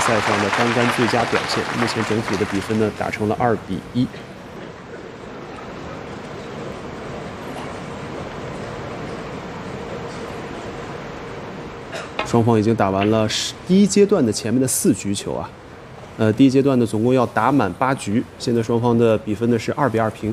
赛上的单杆最佳表现。目前整体的比分呢打成了2-1。双方已经打完了第一阶段的前面的4局球啊。第一阶段呢总共要打满8局，现在双方的比分呢是2-2平。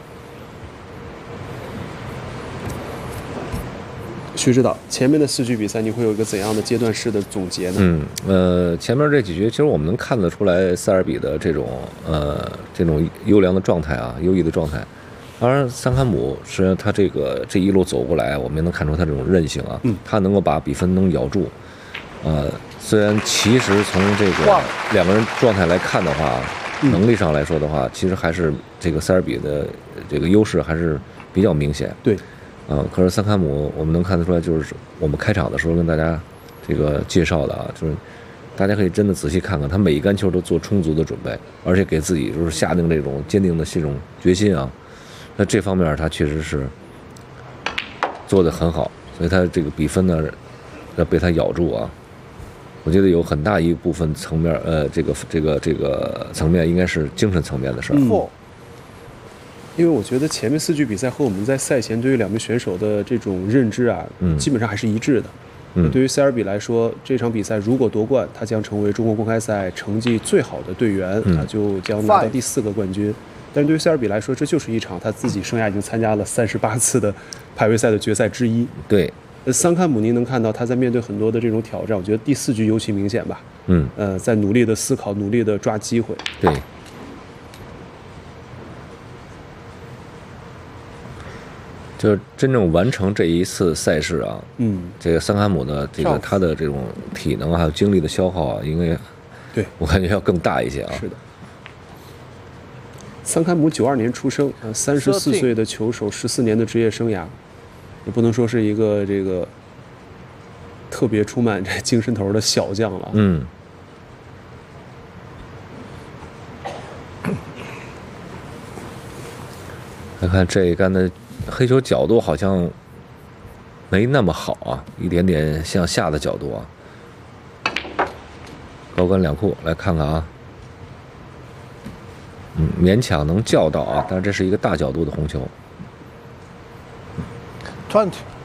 徐指导，前面的4局比赛你会有一个怎样的阶段式的总结呢？ 前面这几局其实我们能看得出来塞尔比的这种优良的状态啊，优异的状态。当然，桑坎姆实际上他这一路走过来，我们也能看出他这种韧性啊，他能够把比分能咬住。虽然其实从这个两个人状态来看的话，能力上来说的话，其实还是这个塞尔比的这个优势还是比较明显。 对。 可是桑坎姆我们能看得出来，就是我们开场的时候跟大家这个介绍的啊，就是大家可以真的仔细看看，他每一杆球都做充足的准备，而且给自己就是下定这种坚定的这种决心啊。那这方面他确实是做得很好，所以他这个比分呢要被他咬住啊。我觉得有很大一部分层面，这个层面应该是精神层面的事儿。 因为我觉得前面4局比赛和我们在赛前对于两名选手的这种认知啊，基本上还是一致的。对于塞尔比来说，这场比赛如果夺冠，他将成为中国公开赛成绩最好的队员，他就将拿到第4个冠军。但是对于塞尔比来说，这就是一场他自己生涯已经参加了38次的排位赛的决赛之一。 对。 桑坎姆，您能看到他在面对很多的这种挑战，我觉得第4局尤其明显吧。在努力的思考，努力的抓机会。 对。就是真正完成这一次赛事啊，这个桑坎姆的他的这种体能还有精力的消耗啊，应该， 对我感觉要更大一些啊。 是的。桑坎姆92年出生，34岁的球手，14年的职业生涯。也不能说是一个这个特别充满这精神头的小将了。 来看这一杆的黑球角度好像没那么好啊，一点点向下的角度啊。高杆两库，来看看啊。勉强能叫到啊，但是这是一个大角度的红球。 20